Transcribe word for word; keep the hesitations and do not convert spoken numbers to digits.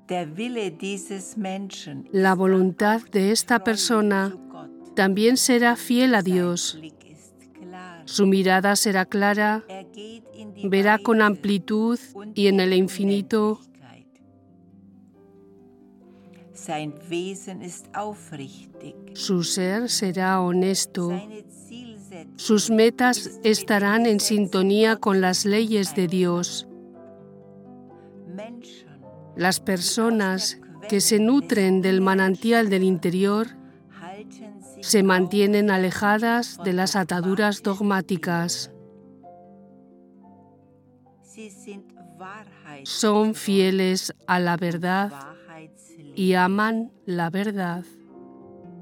La voluntad de esta persona también será fiel a Dios. Su mirada será clara, verá con amplitud y en el infinito. Su ser será honesto. Sus metas estarán en sintonía con las leyes de Dios. Las personas que se nutren del manantial del interior se mantienen alejadas de las ataduras dogmáticas. Son fieles a la verdad y aman la verdad.